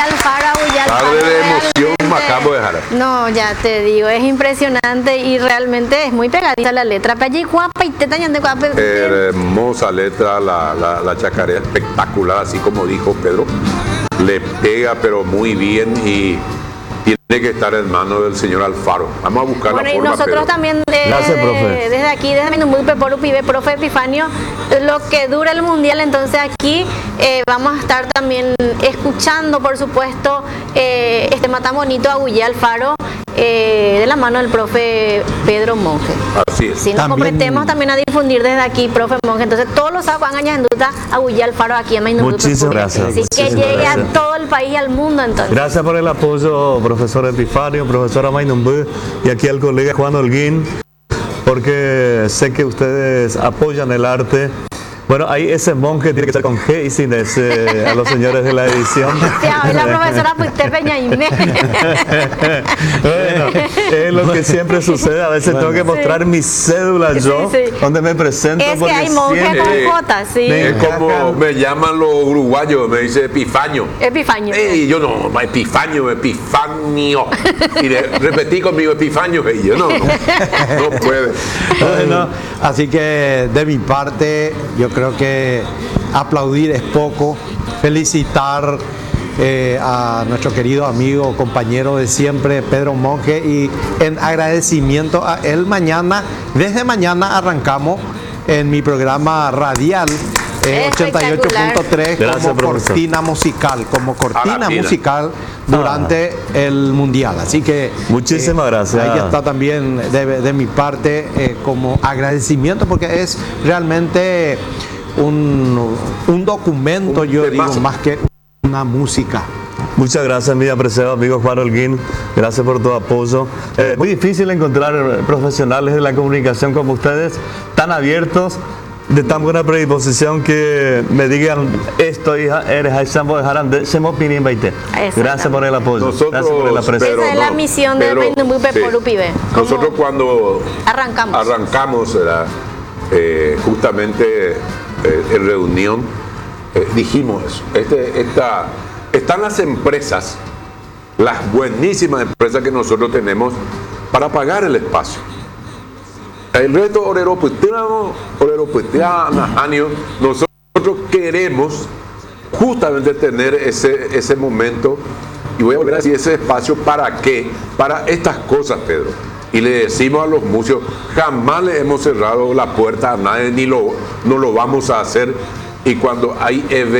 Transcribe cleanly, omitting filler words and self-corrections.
Faro, Agullal Faro. Tarde de emoción me acabo de dejar. No, ya te digo, es impresionante y realmente es muy pegadiza la letra. Hermosa letra, la chacarera espectacular, así como dijo Pedro. Le pega pero muy bien y tiene que estar en manos del señor Alfaro. Vamos a buscar bueno, la forma. Y nosotros Pedro. también Gracias, profe. desde aquí, desde Minumbú, Peporu, Pibe, profe Epifanio, lo que dura el mundial, entonces aquí vamos a estar también escuchando, por supuesto, este mata bonito Agullal Faro de la mano del profe Pedro Monge. Así es. Si nos También- comprometemos también a difundir desde aquí, profe Monge, entonces todos los sábados van en duda Agullal Faro aquí en Minumbú. Muchísimas gracias. Así que Muchísimas llegue gracias. a todo el país y al mundo entonces. Gracias por el apoyo, profesor Epifanio, profesora Mainumbú y aquí al colega Juan Holguín, porque sé que ustedes apoyan el arte. Bueno, ahí ese monje tiene que ser con G y sin S a los señores de la edición. Ya, hoy la profesora Puiste Peñaime. Bueno, es lo que siempre sucede. A veces tengo que mostrar mi cédula yo, Sí, sí. donde me presento. Es que porque hay monjes siempre con J, sí. me Es como me llaman los uruguayos, me dice Epifanio. Epifanio. Y yo no, Epifanio. Y repetí conmigo Epifanio y yo no puede. Bueno, así que de mi parte, yo creo que aplaudir es poco. Felicitar a nuestro querido amigo, compañero de siempre, Pedro Monge, y en agradecimiento a él, desde mañana arrancamos en mi programa radial. 88.3 Gracias, como profesor. cortina Latina. musical durante el mundial. Así que Muchísimas gracias. ahí está también de mi parte como agradecimiento, porque es realmente un documento, yo digo, temazo. más que una música. Muchas gracias, mi apreciado amigo Juan Holguín. Gracias por tu apoyo. Muy difícil encontrar profesionales de la comunicación como ustedes, tan abiertos, de tan buena predisposición, que me digan esto, hija, eres Aizambo de Jarandé, se me opinión baite. Gracias por el apoyo. Nosotros, Gracias por el aprecio. Pedro, Esa es la no, misión de Pedro, Minumbú, Peporu, sí. Pibe. Nosotros cuando Arrancamos. ¿verdad? Justamente en reunión dijimos eso. Están las empresas, las buenísimas empresas que nosotros tenemos para pagar el espacio. El reto Orero año, nosotros queremos justamente tener ese momento, y voy a volver a decir ese espacio. ¿Para qué? Para estas cosas, Pedro. Y le decimos a los músicos, jamás le hemos cerrado la puerta a nadie, no lo vamos a hacer. Y cuando hay eventos